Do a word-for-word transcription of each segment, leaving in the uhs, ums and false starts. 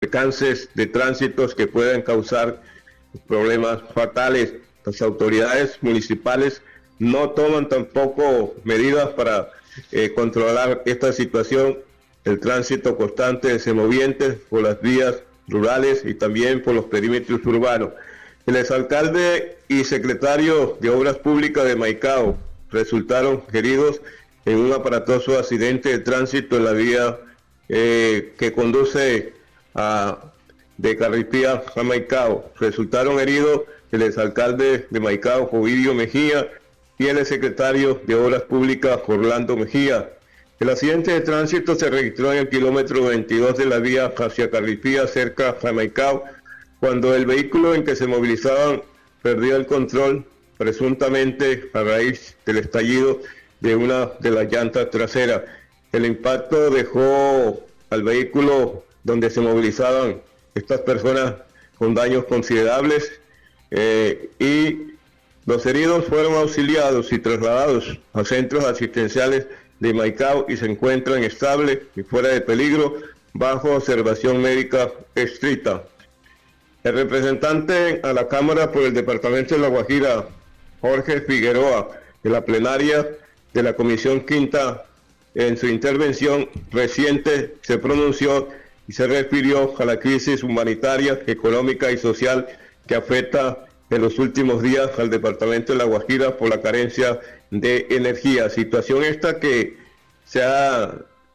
percances de tránsitos que pueden causar problemas fatales. Las autoridades municipales no toman tampoco medidas para eh, controlar esta situación, el tránsito constante de semovientes por las vías rurales y también por los perímetros urbanos. El exalcalde y secretario de Obras Públicas de Maicao resultaron heridos en un aparatoso accidente de tránsito en la vía eh, que conduce a, de Carripía a Maicao. Resultaron heridos el exalcalde de Maicao, Ovidio Mejía, y el secretario de Obras Públicas, Orlando Mejía. El accidente de tránsito se registró en el kilómetro veintidós de la vía hacia Carripía, cerca a Maicao, cuando el vehículo en que se movilizaban perdió el control, presuntamente a raíz del estallido de una de las llantas traseras. El impacto dejó al vehículo donde se movilizaban estas personas con daños considerables eh, y los heridos fueron auxiliados y trasladados a centros asistenciales de Maicao y se encuentran estables y fuera de peligro bajo observación médica estricta. El representante a la Cámara por el Departamento de La Guajira, Jorge Figueroa, en la plenaria de la Comisión Quinta, en su intervención reciente se pronunció y se refirió a la crisis humanitaria, económica y social que afecta en los últimos días al departamento de La Guajira por la carencia de energía. Situación esta que se, ha,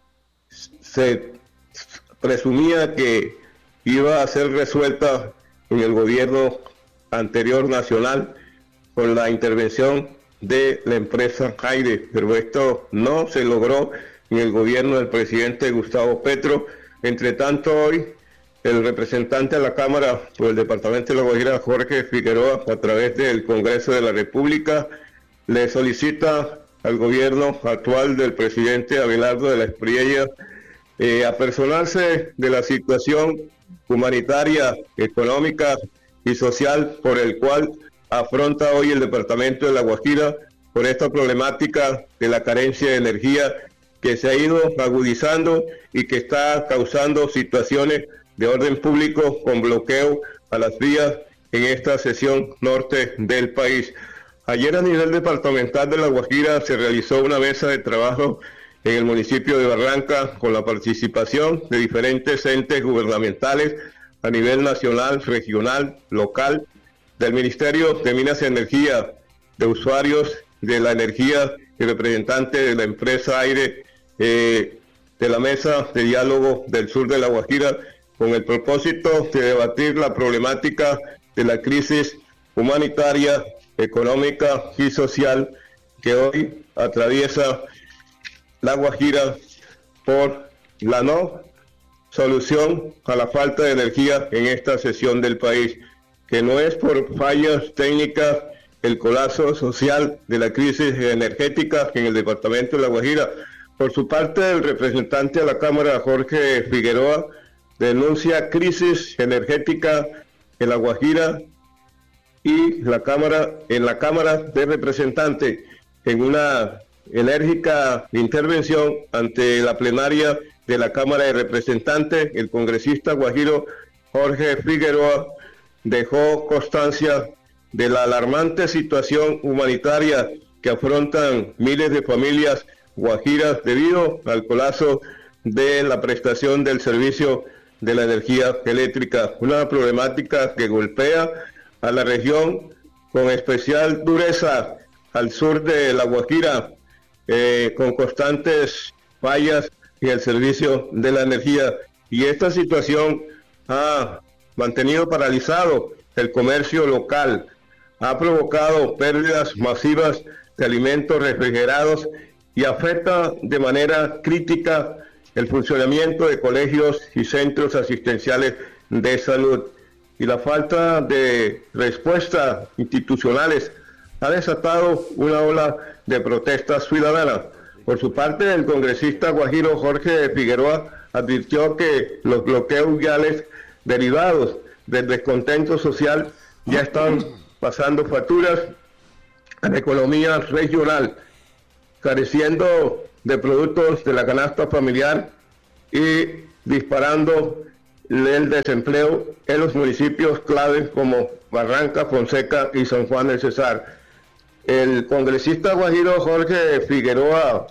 se presumía que iba a ser resuelta en el gobierno anterior nacional con la intervención de la empresa Aire, pero esto no se logró en el gobierno del presidente Gustavo Petro. Entre tanto, hoy el representante a la Cámara por el Departamento de La Guajira, Jorge Figueroa, a través del Congreso de la República, le solicita al gobierno actual del presidente Abelardo de la Espriella eh, apersonarse de la situación humanitaria, económica y social por el cual afronta hoy el Departamento de La Guajira por esta problemática de la carencia de energía que se ha ido agudizando y que está causando situaciones de orden público con bloqueo a las vías en esta sección norte del país. Ayer a nivel departamental de La Guajira se realizó una mesa de trabajo en el municipio de Barranca con la participación de diferentes entes gubernamentales a nivel nacional, regional, local, del Ministerio de Minas y Energía, de usuarios de la energía y representantes de la empresa Aire, eh, de la Mesa de Diálogo del Sur de La Guajira, con el propósito de debatir la problemática de la crisis humanitaria, económica y social que hoy atraviesa La Guajira por la no solución a la falta de energía en esta sección del país, que no es por fallas técnicas el colapso social de la crisis energética en el departamento de La Guajira. Por su parte, el representante a la Cámara, Jorge Figueroa, denuncia crisis energética en La Guajira y la Cámara, en la Cámara de Representantes, en una enérgica intervención ante la plenaria de la Cámara de Representantes, el congresista guajiro Jorge Figueroa dejó constancia de la alarmante situación humanitaria que afrontan miles de familias guajiras debido al colapso de la prestación del servicio de la energía eléctrica, una problemática que golpea a la región con especial dureza al sur de La Guajira, eh, con constantes fallas en el servicio de la energía, y esta situación ha mantenido paralizado el comercio local, ha provocado pérdidas masivas de alimentos refrigerados y afecta de manera crítica el funcionamiento de colegios y centros asistenciales de salud. Y la falta de respuestas institucionales ha desatado una ola de protestas ciudadanas. Por su parte, el congresista guajiro Jorge Figueroa advirtió que los bloqueos viales derivados del descontento social ya están pasando facturas a la economía regional, careciendo de productos de la canasta familiar y disparando el desempleo en los municipios claves como Barranca, Fonseca y San Juan del Cesar. El congresista guajiro Jorge Figueroa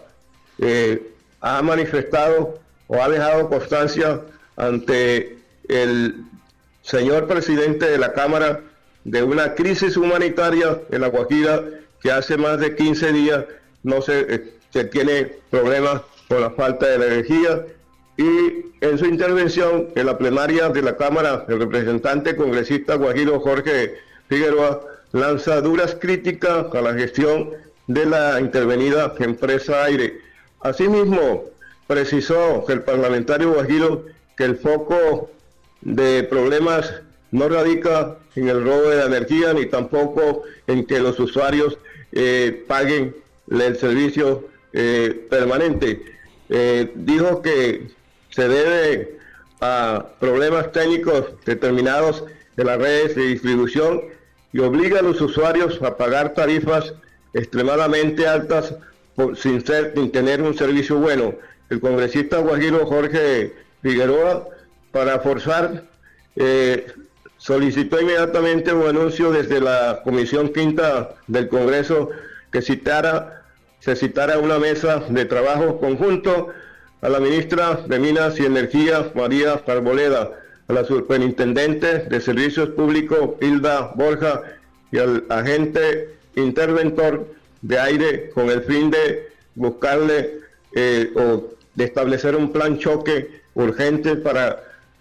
eh, ha manifestado o ha dejado constancia ante el señor presidente de la Cámara de una crisis humanitaria en La Guajira que hace más de quince días no se, eh, se tiene problemas por la falta de energía, y en su intervención en la plenaria de la Cámara, el representante congresista guajiro Jorge Figueroa lanza duras críticas a la gestión de la intervenida empresa Aire. Asimismo, precisó el parlamentario guajiro que el foco de problemas no radica en el robo de la energía ni tampoco en que los usuarios eh, paguen el servicio eh, permanente. Eh, dijo que se debe a problemas técnicos determinados de las redes de distribución y obliga a los usuarios a pagar tarifas extremadamente altas por, sin, ser, sin tener un servicio bueno. El congresista guajiro Jorge Figueroa, para forzar, eh, solicitó inmediatamente un anuncio desde la Comisión Quinta del Congreso que citara, se citara una mesa de trabajo conjunto a la ministra de Minas y Energía, María Arboleda, a la superintendente de Servicios Públicos, Hilda Borja, y al agente interventor de Aire, con el fin de buscarle eh, o de establecer un plan choque urgente para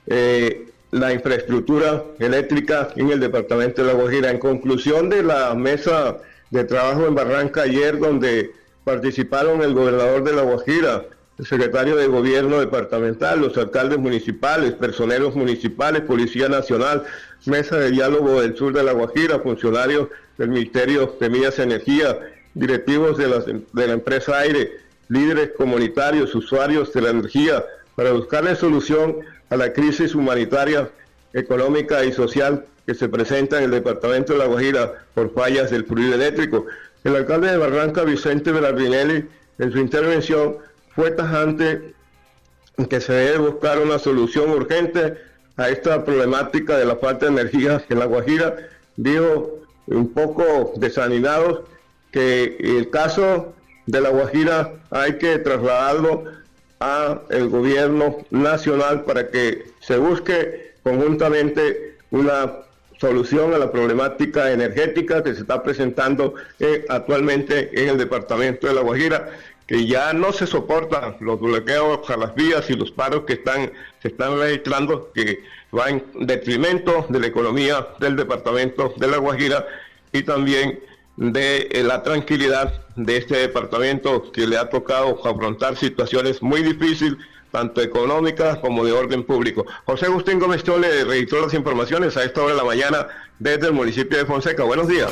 eh, la infraestructura eléctrica en el departamento de La Guajira. En conclusión de la mesa de trabajo en Barranca ayer, donde participaron el gobernador de La Guajira, el secretario de gobierno departamental, los alcaldes municipales, personeros municipales, Policía Nacional, mesa de diálogo del sur de La Guajira, funcionarios del Ministerio de Minas y Energía, directivos de la, de la empresa Aire, líderes comunitarios, usuarios de la energía, para buscarle solución a la crisis humanitaria, económica y social que se presenta en el departamento de La Guajira por fallas del fluido eléctrico. El alcalde de Barranca, Vicente Berardinelli, en su intervención fue tajante en que se debe buscar una solución urgente a esta problemática de la falta de energía en La Guajira. Dijo, un poco desaninados, que el caso de La Guajira hay que trasladarlo a el gobierno nacional para que se busque conjuntamente una solución a la problemática energética que se está presentando eh, actualmente en el departamento de La Guajira, que ya no se soportan los bloqueos a las vías y los paros que están se están registrando, que va en detrimento de la economía del departamento de La Guajira y también de eh, la tranquilidad de este departamento, que le ha tocado afrontar situaciones muy difíciles, tanto económicas como de orden público. José Agustín Gómez Chole registró las informaciones a esta hora de la mañana desde el municipio de Fonseca. Buenos días.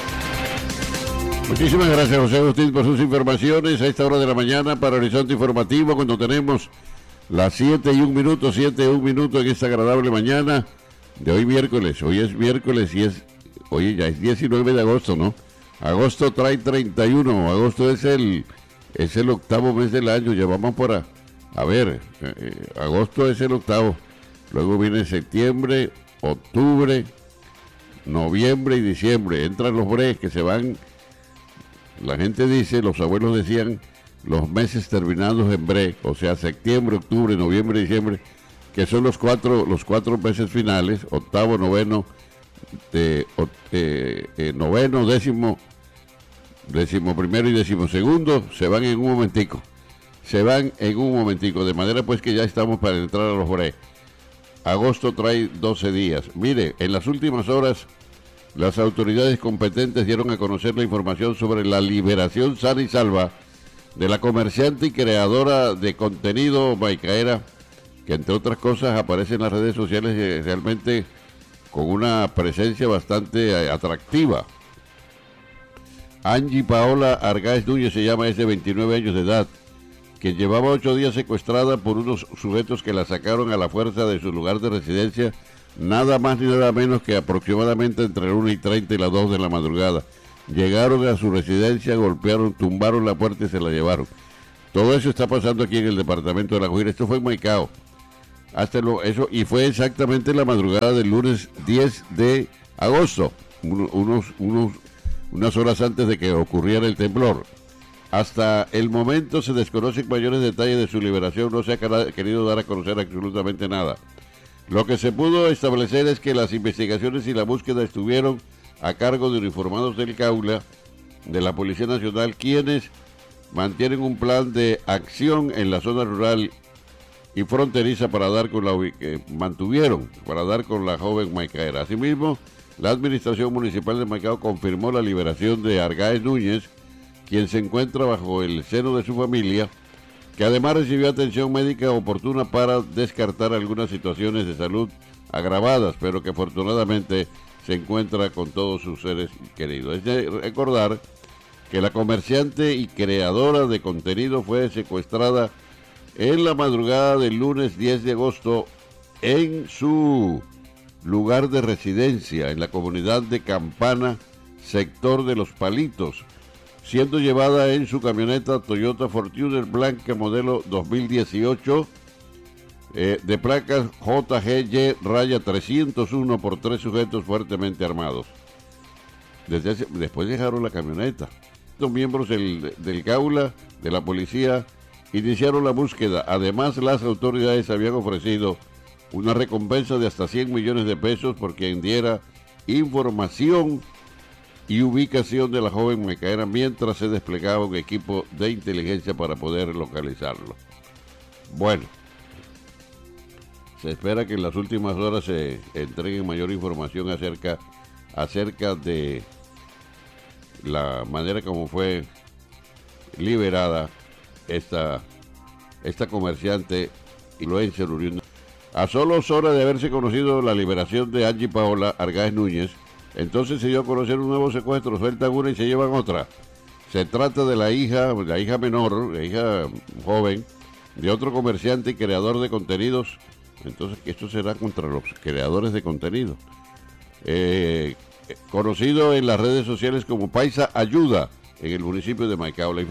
Muchísimas gracias, José Agustín, por sus informaciones a esta hora de la mañana para Horizonte Informativo, cuando tenemos las siete y un minuto, siete y un minuto en esta agradable mañana de hoy miércoles. Hoy es miércoles y es, hoy ya es diecinueve de agosto, ¿no? Agosto trae treinta y uno, agosto es el es el octavo mes del año, ya vamos por a, a ver, eh, agosto es el octavo, luego viene septiembre, octubre, noviembre y diciembre, entran los breves que se van. La gente dice, los abuelos decían, los meses terminados en bre, o sea, septiembre, octubre, noviembre, diciembre, que son los cuatro, los cuatro meses finales, octavo, noveno, de, eh, eh, noveno, décimo, décimo primero y décimo segundo, se van en un momentico, se van en un momentico, de manera pues que ya estamos para entrar a los bre. Agosto trae doce días. Mire, en las últimas horas, las autoridades competentes dieron a conocer la información sobre la liberación sana y salva de la comerciante y creadora de contenido Maicaera, que entre otras cosas aparece en las redes sociales eh, realmente con una presencia bastante eh, atractiva. Angie Paola Argáez Núñez se llama, es de veintinueve años de edad, que llevaba ocho días secuestrada por unos sujetos que la sacaron a la fuerza de su lugar de residencia, nada más ni nada menos que aproximadamente entre la una y treinta y las dos de la madrugada. Llegaron a su residencia, golpearon, tumbaron la puerta y se la llevaron. Todo eso está pasando aquí en el departamento de La Guajira. Esto fue en Maicao. hasta lo, eso, y fue exactamente la madrugada del lunes diez de agosto, unos, unos, unas horas antes de que ocurriera el temblor. Hasta el momento se desconocen mayores detalles de su liberación, no se ha querido dar a conocer absolutamente nada. Lo que se pudo establecer es que las investigaciones y la búsqueda estuvieron a cargo de uniformados del Caula, de la Policía Nacional, quienes mantienen un plan de acción en la zona rural y fronteriza para dar con la eh, mantuvieron para dar con la joven Maicaera. Asimismo, la administración municipal de Maicao confirmó la liberación de Argáez Núñez, quien se encuentra bajo el seno de su familia, que además recibió atención médica oportuna para descartar algunas situaciones de salud agravadas, pero que afortunadamente se encuentra con todos sus seres queridos. Es de recordar que la comerciante y creadora de contenido fue secuestrada en la madrugada del lunes diez de agosto en su lugar de residencia, en la comunidad de Campana, sector de Los Palitos, siendo llevada en su camioneta Toyota Fortuner blanca modelo dos mil dieciocho, eh, de placas J G Y raya trescientos uno por tres sujetos fuertemente armados. Desde ese, después dejaron la camioneta. Los miembros del, del Caula, de la policía, iniciaron la búsqueda. Además, las autoridades habían ofrecido una recompensa de hasta cien millones de pesos por quien diera información y ubicación de la joven Maicaera mientras se desplegaba un equipo de inteligencia para poder localizarlo. Bueno, se espera que en las últimas horas se entregue mayor información acerca, acerca de la manera como fue liberada esta, esta comerciante influencer oriunda. A solo horas de haberse conocido la liberación de Angie Paola Argáez Núñez, entonces se dio a conocer un nuevo secuestro, sueltan una y se llevan otra. Se trata de la hija, la hija menor, la hija joven, de otro comerciante y creador de contenidos. Entonces, esto será contra los creadores de contenido. Eh, conocido en las redes sociales como Paisa Ayuda, en el municipio de Maicao.